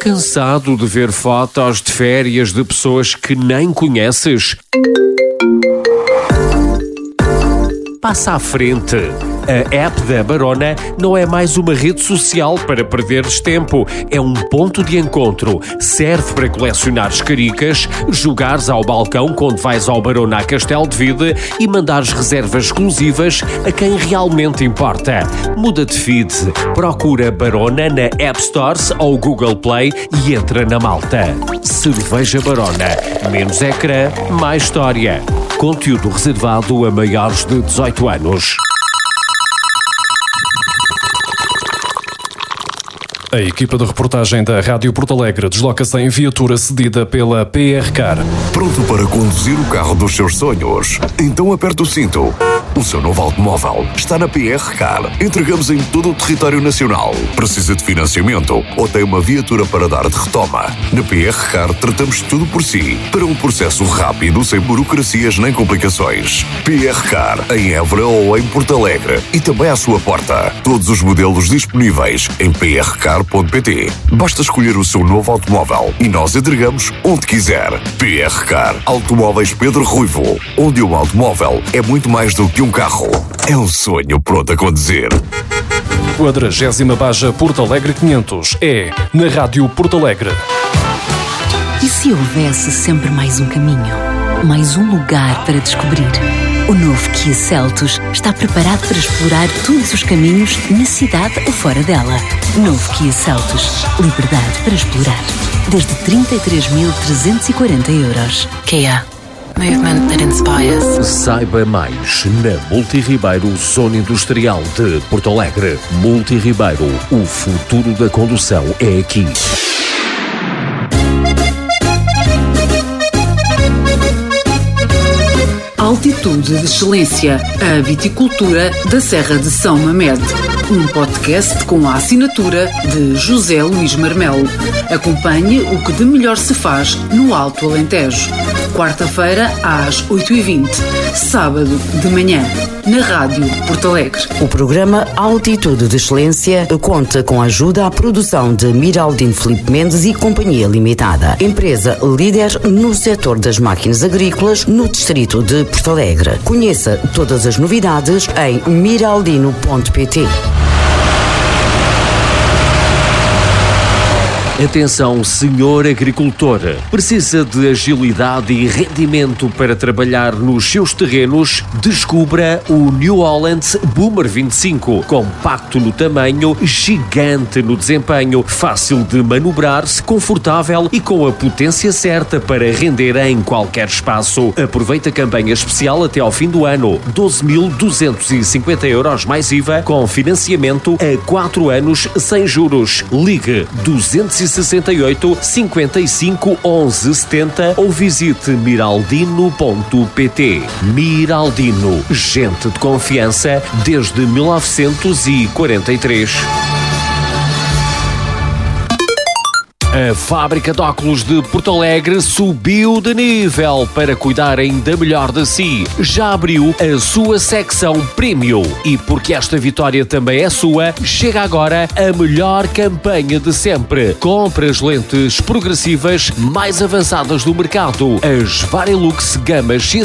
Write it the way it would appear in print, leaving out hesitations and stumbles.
Cansado de ver fotos de férias de pessoas que nem conheces? Passa à frente. A app da Barona não é mais uma rede social para perderes tempo. É um ponto de encontro. Serve para colecionares caricas, jogares ao balcão quando vais ao Barona a Castelo de Vide e mandares reservas exclusivas a quem realmente importa. Muda de feed. Procura Barona na App Stores ou Google Play e entra na malta. Cerveja Barona. Menos ecrã, mais história. Conteúdo reservado a maiores de 18 anos. A equipa de reportagem da Rádio Porto Alegre desloca-se em viatura cedida pela PR Car. Pronto para conduzir o carro dos seus sonhos? Então aperte o cinto. O seu novo automóvel está na PR Car. Entregamos em todo o território nacional. Precisa de financiamento ou tem uma viatura para dar de retoma? Na PR Car tratamos tudo por si, para um processo rápido, sem burocracias nem complicações. PR Car, em Évora ou em Porto Alegre. E também à sua porta. Todos os modelos disponíveis em prcar.pt. Basta escolher o seu novo automóvel e nós entregamos onde quiser. PR Car, Automóveis Pedro Ruivo. Onde um automóvel é muito mais do que um carro. É um sonho pronto a conduzir. 40ª Baja Porto Alegre 500 é na Rádio Porto Alegre. E se houvesse sempre mais um caminho? Mais um lugar para descobrir? O novo Kia Seltos está preparado para explorar todos os caminhos na cidade ou fora dela. Novo Kia Seltos. Liberdade para explorar. Desde 33.340 €. Kia. Movement that inspires. Saiba mais na Multiribeiro Zona Industrial de Porto Alegre. Multiribeiro, o futuro da condução é aqui. Altitude de Excelência, a viticultura da Serra de São Mamede. Um podcast com a assinatura de José Luís Marmelo. Acompanhe o que de melhor se faz no Alto Alentejo. Quarta-feira às 8h20, sábado de manhã, na Rádio Porto Alegre. O programa Altitude de Excelência conta com a ajuda à produção de Miraldino Filipe Mendes e Companhia Limitada, empresa líder no setor das máquinas agrícolas no distrito de Porto Alegre. Conheça todas as novidades em miraldino.pt. Atenção, senhor agricultor. Precisa de agilidade e rendimento para trabalhar nos seus terrenos? Descubra o New Holland Boomer 25. Compacto no tamanho, gigante no desempenho, fácil de manobrar-se, confortável e com a potência certa para render em qualquer espaço. Aproveita a campanha especial até ao fim do ano. 12.250 € mais IVA, com financiamento a 4 anos sem juros. Ligue 268 55 11 70 ou visite miraldino.pt. Miraldino, gente de confiança desde 1943. A fábrica de óculos de Porto Alegre subiu de nível para cuidar ainda melhor de si. Já abriu a sua secção Premium. E porque esta vitória também é sua, chega agora a melhor campanha de sempre. Compre as lentes progressivas mais avançadas do mercado. As Varilux Gamas